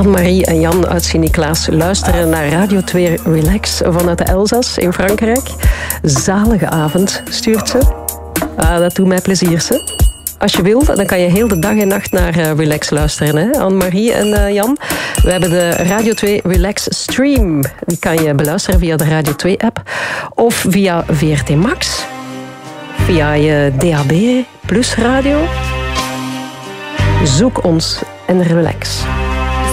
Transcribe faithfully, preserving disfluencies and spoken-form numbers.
Anne-Marie en Jan uit Sint-Niklaas luisteren naar Radio twee Relax vanuit de Elzas in Frankrijk. Zalige avond, stuurt ze. Ah, dat doet mij plezier, ze. Als je wilt, dan kan je heel de dag en nacht naar uh, Relax luisteren, hè? Anne-Marie en uh, Jan. We hebben de Radio twee Relax Stream. Die kan je beluisteren via de Radio twee app. Of via V R T Max. Via je D A B Plus radio. Zoek ons en relax.